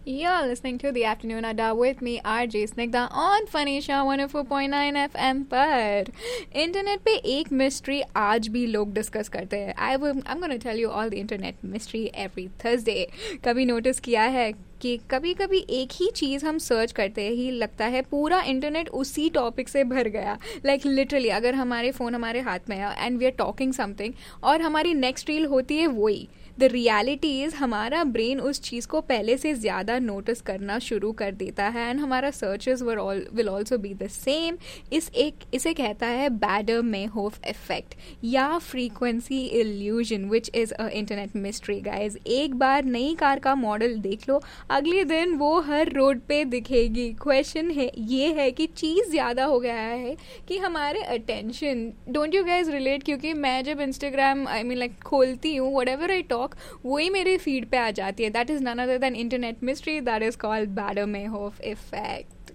You're listening to the Afternoon Adda with me, RJ Snigdha, on Fanisha 104.9 FM पर internet पे एक mystery आज भी लोग डिस्कस करते हैं. I'm gonna tell you all the internet mystery every Thursday. कभी नोटिस किया है कि कभी कभी एक ही चीज़ हम सर्च करते ही लगता है पूरा इंटरनेट उसी टॉपिक से भर गया. लाइक लिटरली अगर हमारे फ़ोन हमारे हाथ में है and we are talking something और हमारी नेक्स्ट रील होती है वही. द रियलिटी इज़ हमारा ब्रेन उस चीज़ को पहले से ज़्यादा नोटिस करना शुरू कर देता है एंड हमारा searches will also be the same. इसे कहता है बैडर मेहोफ इफेक्ट या frequency illusion which is a internet mystery guys. एक बार नई कार का मॉडल देख लो, अगले दिन वो हर रोड पे दिखेगी. क्वेश्चन है ये है कि चीज़ ज़्यादा हो गया है कि हमारे attention. Don't you guys relate? क्योंकि मैं जब इंस्टाग्राम आई मीन लाइक खोलती हूँ, वट एवर आई टॉक वही मेरे फीड पे आ जाती है. That is none other than internet mystery. That is called badder मेहोफ effect.